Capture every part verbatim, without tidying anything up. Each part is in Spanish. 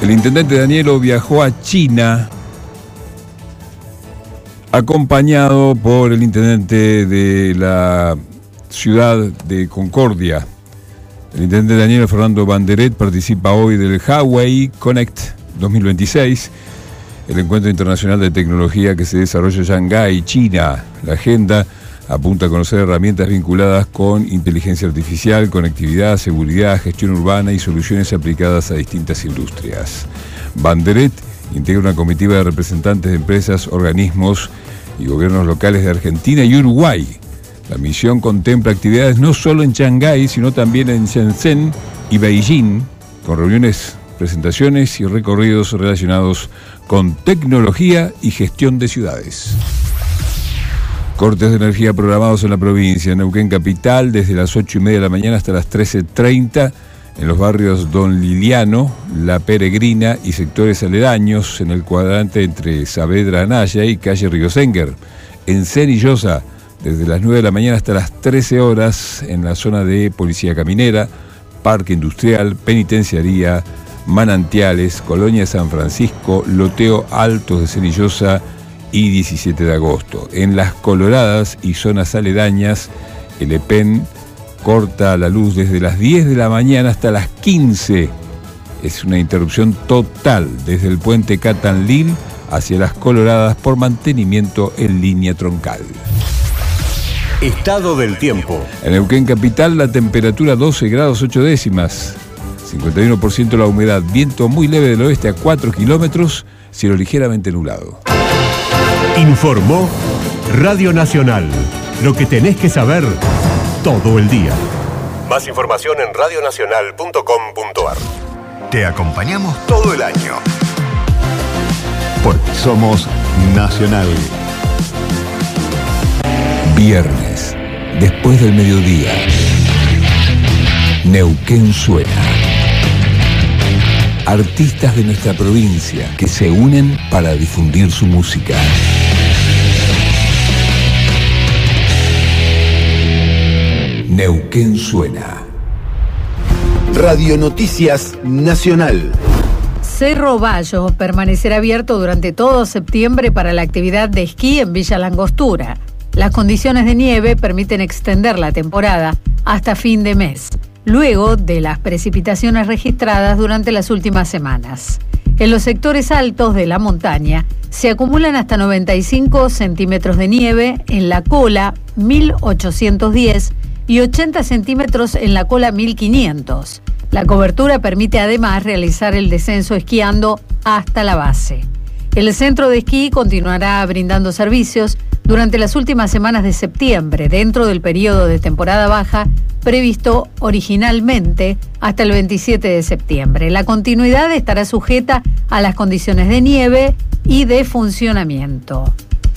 El intendente Danielo viajó a China acompañado por el intendente de la ciudad de Concordia. El intendente Danielo Fernando Banderet participa hoy del Huawei Connect dos mil veintiséis, el encuentro internacional de tecnología que se desarrolla en Shanghái, China. La agenda apunta a conocer herramientas vinculadas con inteligencia artificial, conectividad, seguridad, gestión urbana y soluciones aplicadas a distintas industrias. Banderet integra una comitiva de representantes de empresas, organismos y gobiernos locales de Argentina y Uruguay. La misión contempla actividades no solo en Shanghái, sino también en Shenzhen y Beijing, con reuniones, presentaciones y recorridos relacionados con tecnología y gestión de ciudades. Cortes de energía programados en la provincia. En Neuquén capital, desde las ocho y media de la mañana hasta las trece treinta, en los barrios Don Liliano, La Peregrina y sectores aledaños, en el cuadrante entre Saavedra Anaya y calle Río Senguer. En Cenillosa, desde las nueve de la mañana hasta las trece horas, en la zona de Policía Caminera, Parque Industrial, Penitenciaría, Manantiales, Colonia San Francisco, Loteo Altos de Cenillosa y diecisiete de agosto. En Las Coloradas y zonas aledañas, el E P E N corta la luz desde las diez de la mañana hasta las quince. Es una interrupción total desde el puente Catanlil hacia Las Coloradas por mantenimiento en línea troncal. Estado del tiempo. En Neuquén capital, la temperatura doce grados ocho décimas, cincuenta y uno por ciento la humedad, viento muy leve del oeste a cuatro kilómetros, cielo ligeramente nublado. Informó Radio Nacional. Lo que tenés que saber todo el día. Más información en radionacional punto com punto ar. Te acompañamos todo el año. Porque somos Nacional. Viernes, después del mediodía, Neuquén suena. Artistas de nuestra provincia que se unen para difundir su música. Neuquén suena. Radio Noticias Nacional. Cerro Bayo permanecerá abierto durante todo septiembre para la actividad de esquí en Villa Langostura. Las condiciones de nieve permiten extender la temporada hasta fin de mes, luego de las precipitaciones registradas durante las últimas semanas. En los sectores altos de la montaña se acumulan hasta noventa y cinco centímetros de nieve en la cola mil ochocientos diez y ochenta centímetros en la cola mil quinientos. La cobertura permite además realizar el descenso esquiando hasta la base. El centro de esquí continuará brindando servicios durante las últimas semanas de septiembre, dentro del periodo de temporada baja previsto originalmente hasta el veintisiete de septiembre. La continuidad estará sujeta a las condiciones de nieve y de funcionamiento.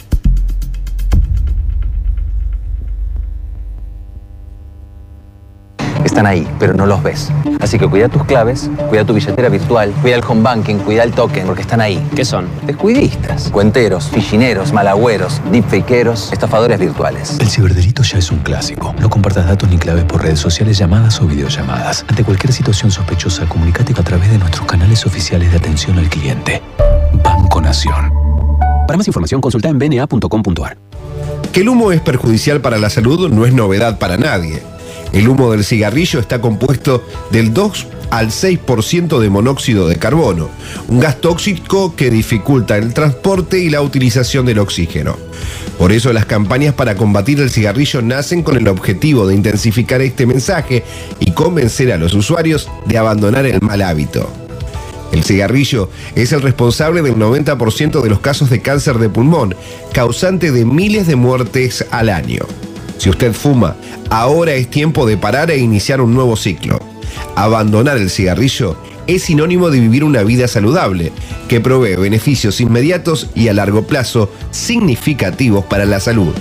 Están ahí, pero no los ves. Así que cuida tus claves, cuida tu billetera virtual, cuida el home banking, cuida el token, porque están ahí. ¿Qué son? Descuidistas, cuenteros, fichineros, malagüeros, deepfakeros, estafadores virtuales. El ciberdelito ya es un clásico. No compartas datos ni claves por redes sociales, llamadas o videollamadas. Ante cualquier situación sospechosa, comunícate a través de nuestros canales oficiales de atención al cliente. Banco Nación. Para más información, consulta en b n a punto com punto ar. Que el humo es perjudicial para la salud no es novedad para nadie. El humo del cigarrillo está compuesto del dos al seis por ciento de monóxido de carbono, un gas tóxico que dificulta el transporte y la utilización del oxígeno. Por eso las campañas para combatir el cigarrillo nacen con el objetivo de intensificar este mensaje y convencer a los usuarios de abandonar el mal hábito. El cigarrillo es el responsable del noventa por ciento de los casos de cáncer de pulmón, causante de miles de muertes al año. Si usted fuma, ahora es tiempo de parar e iniciar un nuevo ciclo. Abandonar el cigarrillo es sinónimo de vivir una vida saludable, que provee beneficios inmediatos y a largo plazo significativos para la salud.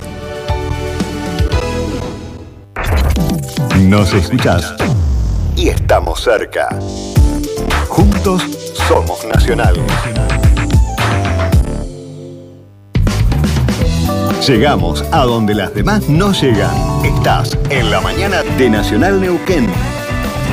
Nos escuchás y estamos cerca. Juntos somos Nacional. Llegamos a donde las demás no llegan. Estás en la mañana de Nacional Neuquén.